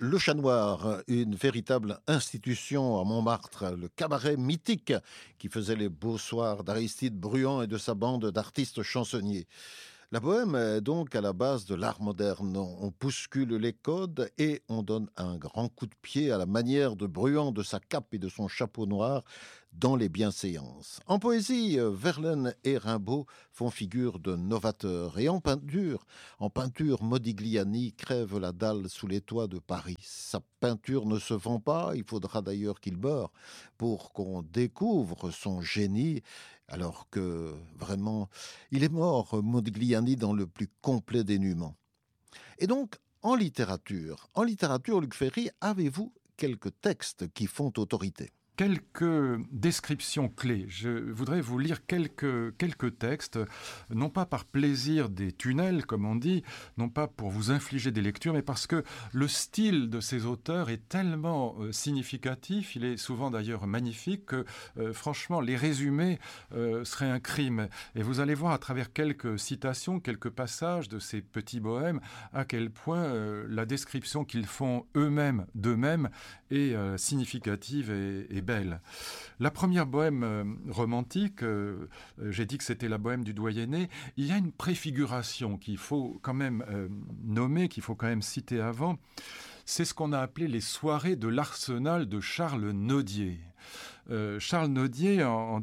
Le Chat Noir, une véritable institution à Montmartre, le cabaret mythique qui faisait les beaux soirs d'Aristide Bruant et de sa bande d'artistes chansonniers. La bohème est donc à la base de l'art moderne. On bouscule les codes et on donne un grand coup de pied à la manière de Bruant, de sa cape et de son chapeau noir dans les bienséances. En poésie, Verlaine et Rimbaud font figure de novateurs. Et en peinture, Modigliani crève la dalle sous les toits de Paris. Sa peinture ne se vend pas, il faudra d'ailleurs qu'il meure pour qu'on découvre son génie, alors que vraiment, il est mort, Modigliani, dans le plus complet dénuement. Et donc, en littérature, Luc Ferry, avez-vous quelques textes qui font autorité ? Quelques descriptions clés. Je voudrais vous lire quelques textes, non pas par plaisir des tunnels, comme on dit, non pas pour vous infliger des lectures, mais parce que le style de ces auteurs est tellement significatif, il est souvent d'ailleurs magnifique, que franchement, les résumer serait un crime. Et vous allez voir à travers quelques citations, quelques passages de ces petits bohèmes, à quel point la description qu'ils font eux-mêmes d'eux-mêmes est significative et belle. La première bohème romantique, j'ai dit que c'était la bohème du Doyenné, il y a une préfiguration qu'il faut quand même nommer, qu'il faut quand même citer avant. C'est ce qu'on a appelé les soirées de l'Arsenal de Charles Nodier. Charles Nodier, en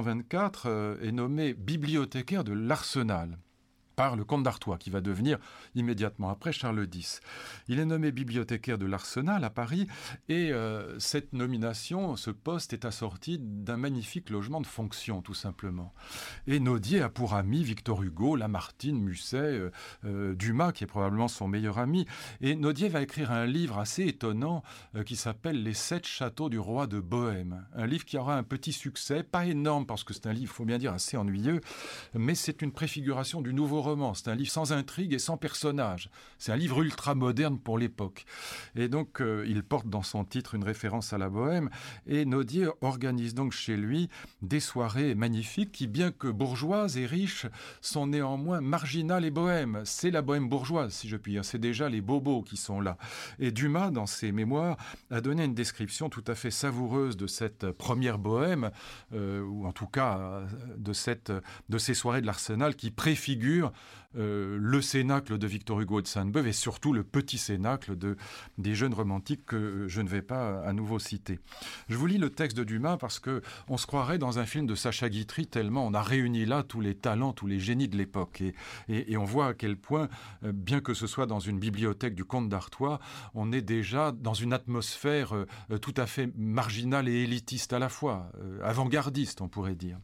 1824, est nommé bibliothécaire de l'Arsenal par le comte d'Artois, qui va devenir immédiatement après Charles X. Il est nommé bibliothécaire de l'Arsenal à Paris, et cette nomination, ce poste est assorti d'un magnifique logement de fonction, tout simplement. Et Nodier a pour amis Victor Hugo, Lamartine, Musset, Dumas, qui est probablement son meilleur ami. Et Nodier va écrire un livre assez étonnant qui s'appelle « Les 7 châteaux du roi de Bohême ». Un livre qui aura un petit succès, pas énorme, parce que c'est un livre, il faut bien dire, assez ennuyeux, mais c'est une préfiguration du nouveau roman. C'est un livre sans intrigue et sans personnage. C'est un livre ultra-moderne pour l'époque. Et donc, il porte dans son titre une référence à la bohème. Et Nodier organise donc chez lui des soirées magnifiques qui, bien que bourgeoises et riches, sont néanmoins marginales et bohèmes. C'est la bohème bourgeoise, si je puis dire. C'est déjà les bobos qui sont là. Et Dumas, dans ses mémoires, a donné une description tout à fait savoureuse de cette première bohème, ou en tout cas de ces soirées de l'Arsenal qui préfigurent le cénacle de Victor Hugo et de Sainte-Beuve et surtout le petit cénacle des jeunes romantiques que je ne vais pas à nouveau citer. Je vous lis le texte de Dumas parce que on se croirait dans un film de Sacha Guitry tellement on a réuni là tous les talents, tous les génies de l'époque et on voit à quel point, bien que ce soit dans une bibliothèque du comte d'Artois, on est déjà dans une atmosphère tout à fait marginale et élitiste à la fois, avant-gardiste on pourrait dire.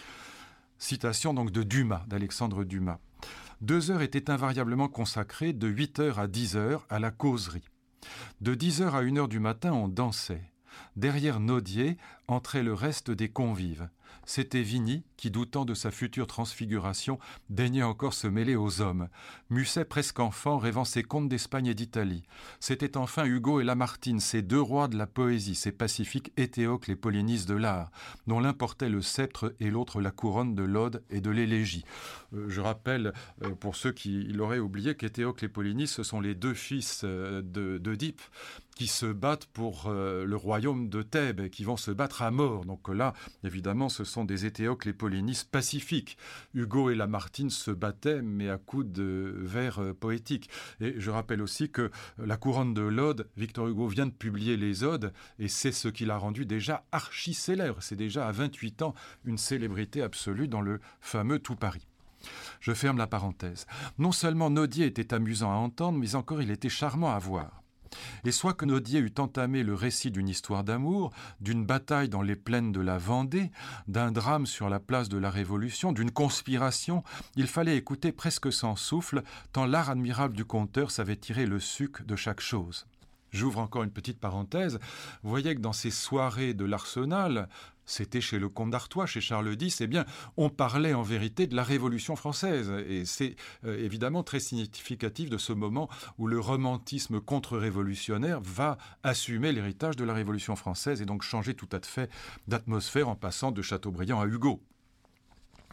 Citation donc de Dumas, d'Alexandre Dumas. 2 heures étaient invariablement consacrées de 8 heures à 10 heures à la causerie. De 10 heures à 1 heure du matin, on dansait. Derrière Nodier entrait le reste des convives. C'était Vigny qui, doutant de sa future transfiguration, daignait encore se mêler aux hommes. Musset, presque enfant, rêvant ses contes d'Espagne et d'Italie. C'était enfin Hugo et Lamartine, ces 2 rois de la poésie, ces pacifiques Éthéocle et Polynice de l'art, dont l'un portait le sceptre et l'autre la couronne de l'Ode et de l'élégie. Je rappelle, pour ceux qui l'auraient oublié, qu'Éthéocle et Polynice, ce sont les 2 fils d'Œdipe, qui se battent pour le royaume de Thèbes et qui vont se battre à mort. Donc là, évidemment, ce sont des Éthéocle et Polynice pacifiques. Hugo et Lamartine se battaient, mais à coups de vers poétiques. Et je rappelle aussi que la couronne de l'Ode, Victor Hugo vient de publier les Odes, et c'est ce qui l'a rendu déjà archi-célèbre. C'est déjà à 28 ans une célébrité absolue dans le fameux Tout Paris. Je ferme la parenthèse. Non seulement Nodier était amusant à entendre, mais encore il était charmant à voir. Et soit que Nodier eût entamé le récit d'une histoire d'amour, d'une bataille dans les plaines de la Vendée, d'un drame sur la place de la Révolution, d'une conspiration, il fallait écouter presque sans souffle, tant l'art admirable du conteur savait tirer le suc de chaque chose. J'ouvre encore une petite parenthèse. Vous voyez que dans ces soirées de l'Arsenal, c'était chez le comte d'Artois, chez Charles X, eh bien, on parlait en vérité de la Révolution française. Et c'est évidemment très significatif de ce moment où le romantisme contre-révolutionnaire va assumer l'héritage de la Révolution française et donc changer tout à fait d'atmosphère en passant de Chateaubriand à Hugo.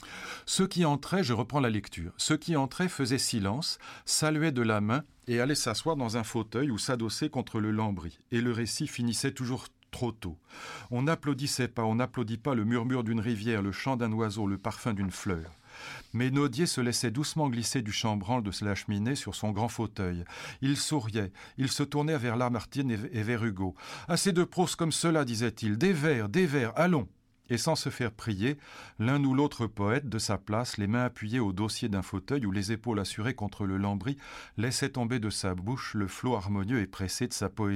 Ceux qui entraient, je reprends la lecture, ceux qui entraient faisaient silence, saluaient de la main et allaient s'asseoir dans un fauteuil ou s'adosser contre le lambris. Et le récit finissait toujours trop tôt. On n'applaudissait pas, on n'applaudit pas le murmure d'une rivière, le chant d'un oiseau, le parfum d'une fleur. Mais Nodier se laissait doucement glisser du chambranle de la cheminée sur son grand fauteuil. Il souriait, il se tournait vers Lamartine et vers Hugo. « Assez de prose comme cela, disait-il, des vers, allons !» Et sans se faire prier, l'un ou l'autre poète, de sa place, les mains appuyées au dossier d'un fauteuil ou les épaules assurées contre le lambris, laissait tomber de sa bouche le flot harmonieux et pressé de sa poésie.